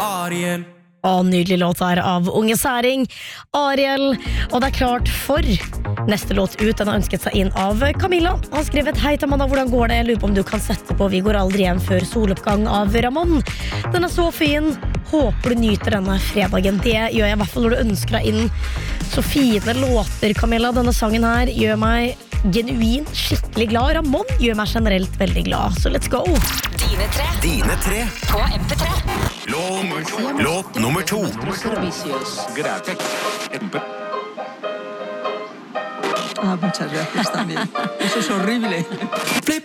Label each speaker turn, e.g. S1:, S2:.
S1: Ariel.
S2: Nydelig låt her av Unge Særing, Ariel. Og det klart for neste låt ut. Den har ønsket seg inn av Camilla. Han skrev et hei til Amanda, hvordan går det? Jeg lurer på om du kan sette på Vi går aldri hjem før soloppgang av Ramon. Den så fin. Håper du nyter denne fredagen. Det gjør jeg i hvert fall når du ønsker deg inn så fine låter, Camilla. Denne sangen her gjør meg genuint skikkelig glad. Ramon gjør meg generelt veldig glad. Så let's go.
S3: Dine tre
S4: på MP3.
S3: Låt nummer 2.
S5: Muchas gracias también. Eso es horrible.